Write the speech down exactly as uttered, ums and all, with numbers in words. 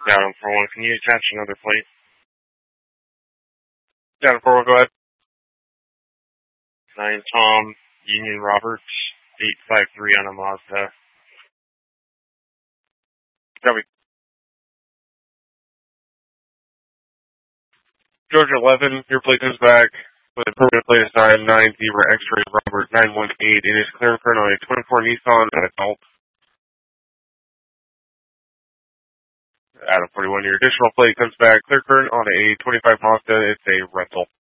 Down four one, can you attach another plate? Down four one, go ahead. Nine Tom, Union Roberts, eight five three on a Mazda. Copy. Georgia eleven, your plate comes back with a permanent plate assigned nine Zebra X-ray Robert nine one eight. It is clear for a twenty-four Nissan Adult. Adam forty-one, your additional plate comes back clear current on a twenty-five Mazda. It's a rental.